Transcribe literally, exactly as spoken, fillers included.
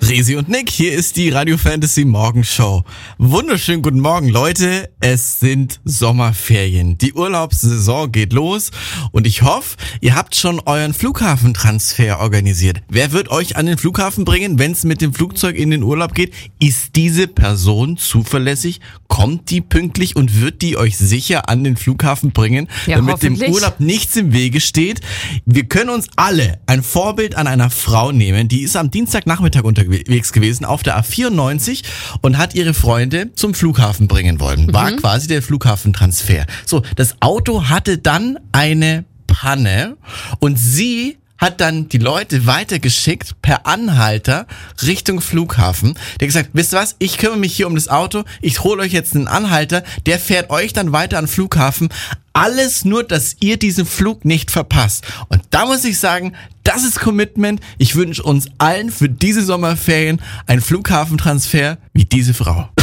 Resi und Nick, hier ist die Radio Fantasy Morgenshow. Wunderschönen guten Morgen, Leute. Es sind Sommerferien. Die Urlaubssaison geht los und ich hoffe, ihr habt schon euren Flughafentransfer organisiert. Wer wird euch an den Flughafen bringen, wenn es mit dem Flugzeug in den Urlaub geht? Ist diese Person zuverlässig? Kommt die pünktlich und wird die euch sicher an den Flughafen bringen, Ja, damit dem hoffentlich. Urlaub nichts im Wege steht? Wir können uns alle ein Vorbild an einer Frau nehmen, die ist am Dienstagnachmittag unterwegs gewesen auf der A vierundneunzig und hat ihre Freunde zum Flughafen bringen wollen. War Mhm. quasi der Flughafentransfer. So, das Auto hatte dann eine Panne und sie hat dann die Leute weitergeschickt per Anhalter Richtung Flughafen. Der hat gesagt, wisst ihr was, ich kümmere mich hier um das Auto, ich hole euch jetzt einen Anhalter, der fährt euch dann weiter an den Flughafen. Alles nur, dass ihr diesen Flug nicht verpasst. Und da muss ich sagen, das ist Commitment. Ich wünsche uns allen für diese Sommerferien einen Flughafentransfer wie diese Frau.